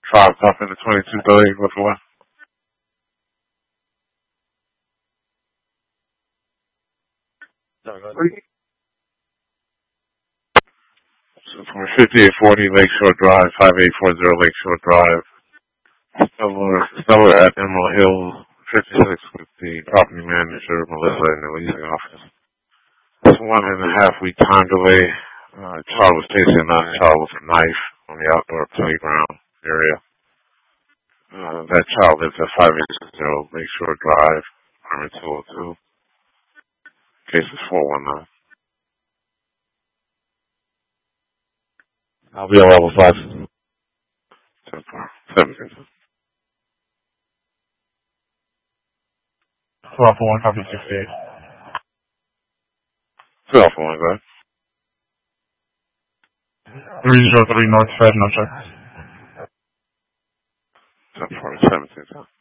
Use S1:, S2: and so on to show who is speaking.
S1: 5 top into 2230, what's the one? So from 5840 Lakeshore Drive, 5840 Lakeshore Drive. Stellar at Emerald Hills, 56 with the property manager, Melissa, in the leasing office. It's 1.5 week time delay. Child was chasing another child with a knife on the outdoor playground area. That child lives at 5860 Lakeshore Drive, apartment 202. Case is 419. I'll be on level 5. 7.
S2: 12 for 1, copy 68.
S1: 12 for 1, go ahead.
S2: 303 North Fed, no check.
S1: 17.